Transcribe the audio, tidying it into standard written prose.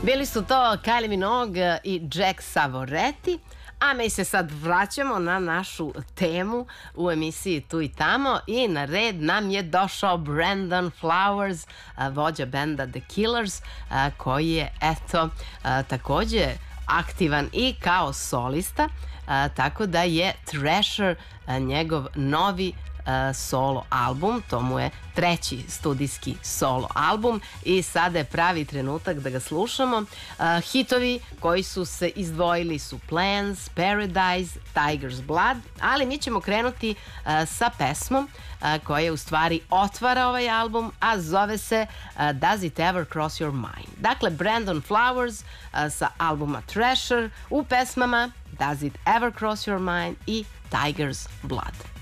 Bili su to Kylie Minogue i Jack Savoretti, a mi se sad vraćamo na našu temu u emisiji Tu i tamo i na red nam je došao Brandon Flowers, vođa benda The Killers, koji je, eto, takođe aktivan i kao solista, tako da je Thrasher njegov novi solo album, to mu je treći studijski solo album i sada je pravi trenutak da ga slušamo. Hitovi koji su se izdvojili su Plans, Paradise, Tiger's Blood, ali mi ćemo krenuti sa pesmom koja u stvari otvara ovaj album, a zove se Does It Ever Cross Your Mind. Dakle, Brandon Flowers sa albuma Thrasher u pesmama Does It Ever Cross Your Mind i Tiger's Blood.